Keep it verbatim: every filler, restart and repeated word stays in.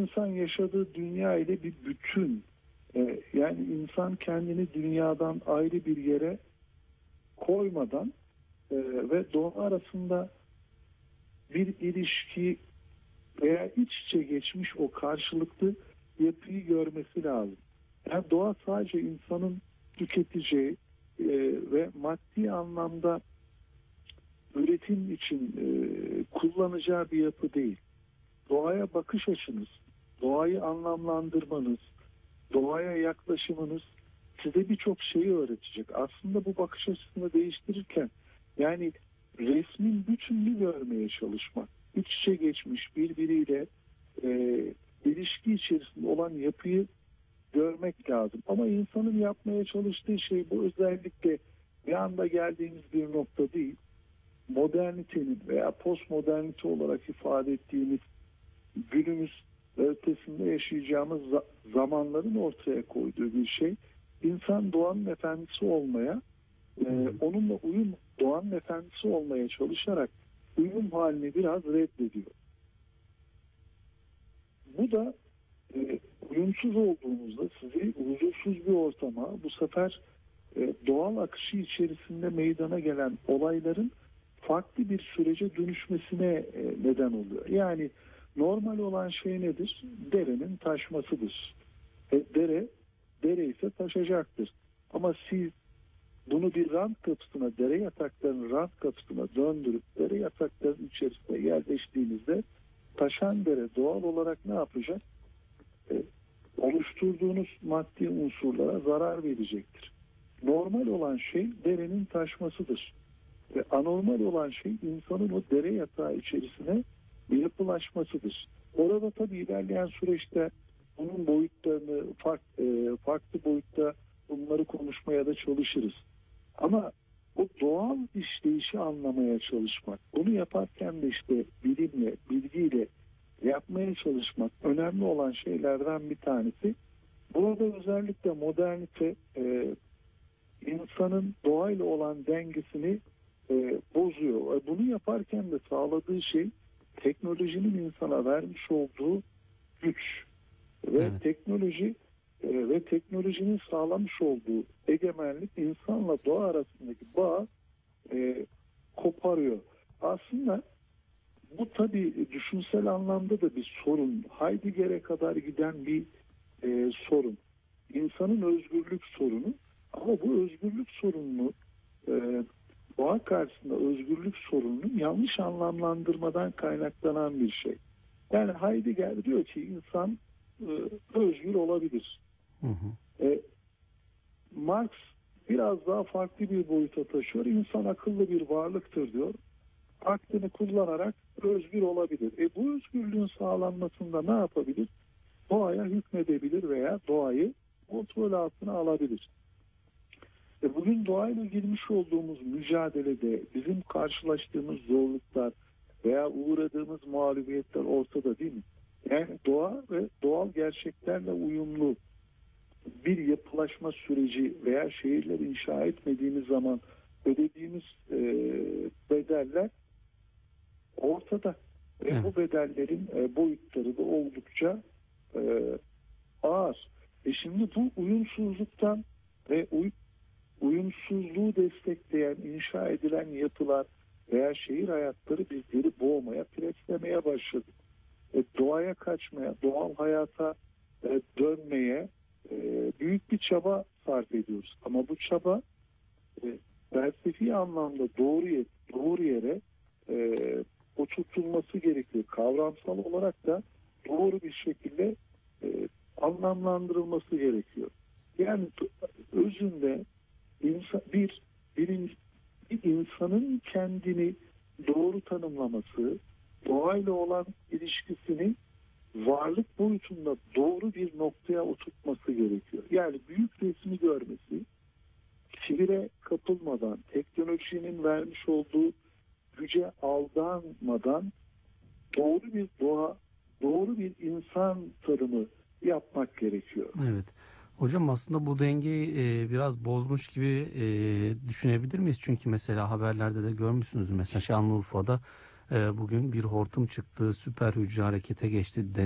insan yaşadığı dünya ile bir bütün. E, yani insan kendini dünyadan ayrı bir yere koymadan e, ve doğa arasında bir ilişki veya iç içe geçmiş o karşılıklı yapıyı görmesi lazım. Yani doğa sadece insanın tüketeceği e, ve maddi anlamda üretim için e, kullanacağı bir yapı değil. Doğaya bakış açınız, doğayı anlamlandırmanız, doğaya yaklaşımınız size birçok şeyi öğretecek. Aslında bu bakış açısını değiştirirken yani resmin bütününü görmeye çalışmak, iç içe geçmiş birbiriyle e, ilişki içerisinde olan yapıyı görmek lazım. Ama insanın yapmaya çalıştığı şey bu özellikle bir anda geldiğimiz bir nokta değil. Modernitenin veya postmodernite olarak ifade ettiğimiz günümüz ötesinde yaşayacağımız zamanların ortaya koyduğu bir şey. İnsan doğanın efendisi olmaya, e, onunla uyum, doğanın efendisi olmaya çalışarak uyum halini biraz reddediyor. Bu da e, uyumsuz olduğunuzda sizi huzursuz bir ortama, bu sefer e, doğal akışı içerisinde meydana gelen olayların farklı bir sürece dönüşmesine e, neden oluyor. Yani normal olan şey nedir? Derenin taşmasıdır. E, dere, dere ise taşacaktır. Ama siz bunu bir rant kapısına, dere yataklarının rant kapısına döndürüp dere yataklarının içerisine yerleştiğinizde taşan dere doğal olarak ne yapacak? E, oluşturduğunuz maddi unsurlara zarar verecektir. Normal olan şey derenin taşmasıdır. Ve anormal olan şey insanın o dere yatağı içerisine yapılaşmasıdır. Orada tabii ilerleyen süreçte bunun boyutlarını farklı, farklı boyutta bunları konuşmaya da çalışırız. Ama o doğal işleyişi anlamaya çalışmak, bunu yaparken de işte bilimle, bilgiyle yapmaya çalışmak önemli olan şeylerden bir tanesi. Burada özellikle modernite e, insanın doğayla olan dengesini e, bozuyor. Bunu yaparken de sağladığı şey teknolojinin insana vermiş olduğu güç ve Evet. teknoloji e, ve teknolojinin sağlamış olduğu egemenlik insanla doğa arasındaki bağı e, koparıyor. Aslında bu tabii düşünsel anlamda da bir sorun. Heidegger'e kadar giden bir e, sorun. İnsanın özgürlük sorunu. Ama bu özgürlük sorununu e, doğa karşısında özgürlük sorununu yanlış anlamlandırmadan kaynaklanan bir şey. Yani Heidegger diyor ki insan e, özgür olabilir. Hı hı. E, Marx biraz daha farklı bir boyuta taşıyor. İnsan akıllı bir varlıktır diyor. Aklını kullanarak özgür olabilir. E bu özgürlüğün sağlanmasında ne yapabilir? Doğaya hükmedebilir veya doğayı kontrol altına alabilir. E bugün doğayla girmiş olduğumuz mücadelede bizim karşılaştığımız zorluklar veya uğradığımız mağlubiyetler ortada değil mi? Yani doğa ve doğal gerçeklerle uyumlu bir yapılaşma süreci veya şehirler inşa etmediğimiz zaman ödediğimiz e, bedeller ortada. Ve Evet. bu bedellerin e, boyutları da oldukça e, ağır. E şimdi bu uyumsuzluktan ve uy uyumsuzluğu destekleyen, inşa edilen yapılar veya şehir hayatları bizleri boğmaya, preslemeye başladı. E, doğaya kaçmaya, doğal hayata e, dönmeye e, büyük bir çaba sarf ediyoruz. Ama bu çaba e, felsefi anlamda doğru, yer, doğru yere e, oturtulması gerekiyor. Kavramsal olarak da doğru bir şekilde e, anlamlandırılması gerekiyor. Yani özünde insan, bir, bir, bir insanın kendini doğru tanımlaması, doğayla olan ilişkisini varlık boyutunda doğru bir noktaya oturtması gerekiyor. Yani büyük resmi görmesi, kibire kapılmadan, teknolojinin vermiş olduğu güce aldanmadan doğru bir doğa, doğru bir insan tanımı yapmak gerekiyor. Evet. Hocam aslında bu dengeyi e, biraz bozmuş gibi e, düşünebilir miyiz? Çünkü mesela haberlerde de görmüşsünüz. Mesela Şanlıurfa'da e, bugün bir hortum çıktı, süper hücre harekete geçti.